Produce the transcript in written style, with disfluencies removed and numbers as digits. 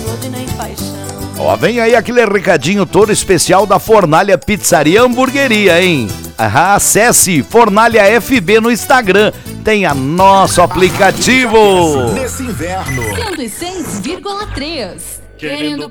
Claudinei Paixão. Ó, vem aí aquele recadinho todo especial da Fornalha Pizzaria e Hamburgueria, hein? Acesse Fornalha FB no Instagram. Tenha nosso aplicativo. Nesse inverno. 106,3. Querendo